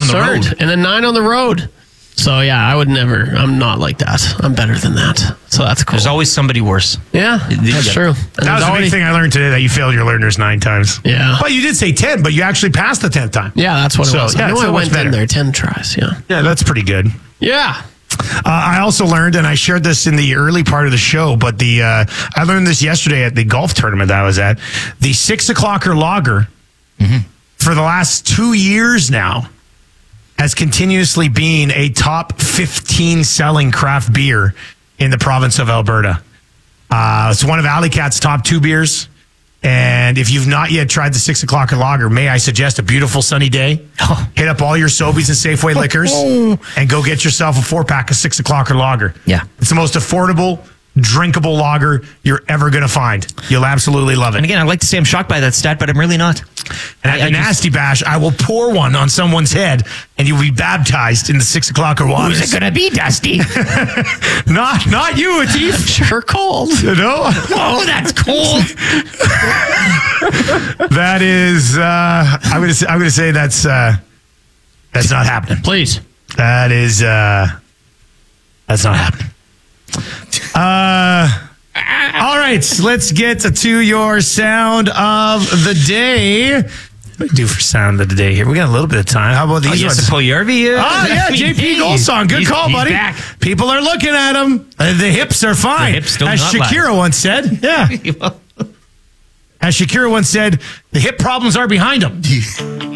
the road. And then 9 on the road. So, yeah, I would never. I'm not like that. I'm better than that. So that's cool. There's always somebody worse. Yeah, that's true. And That was the big thing I learned today, that you failed your learners 9 times. Yeah. But you did say 10, but you actually passed the 10th time. Yeah, that's what it was. Yeah, I know it's I so much went better. in there 10 tries, yeah. Yeah, that's pretty good. Yeah. I also learned, and I shared this in the early part of the show, but I learned this yesterday at the golf tournament that I was at. The 6 o'clocker lager, for the last 2 years now, has continuously been a top 15 selling craft beer in the province of Alberta. It's one of Alley Cat's top 2 beers. And if you've not yet tried the 6 o'clocker lager, may I suggest a beautiful sunny day? Hit up all your Sobeys and Safeway liquors and go get yourself a 4-pack of 6 o'clocker lager. Yeah. It's the most affordable, drinkable lager you're ever going to find. You'll absolutely love it. And again, I'd like to say I'm shocked by that stat, but I'm really not. And at the Nasty Bash, I will pour one on someone's head, and you'll be baptized in the 6 o'clocker waters. Who's it going to be, Dusty? Not you, Atif. Sure cold. You know? Oh, that's cold. That is, I'm gonna say that's not happening. Please. That is, that's not happening. All right, let's get to your sound of the day. What do we do for sound of the day here? We got a little bit of time. How about these ones? Puljujarvi. Oh, yeah, JP Goldson. Good call, he's buddy. back. People are looking at him. The hips are fine. The hips still As not Shakira once said. Yeah. As Shakira once said, the hip problems are behind him.